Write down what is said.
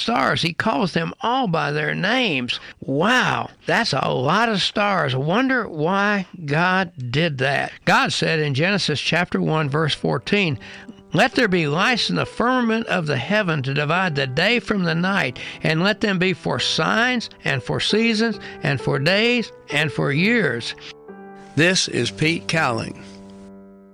stars. He calls them all by their names. Wow, that's a lot of stars. I wonder why God did that. God said in Genesis chapter 1, verse 14, "Let there be lights in the firmament of the heaven to divide the day from the night, and let them be for signs and for seasons and for days and for years." This is Pete Cowling.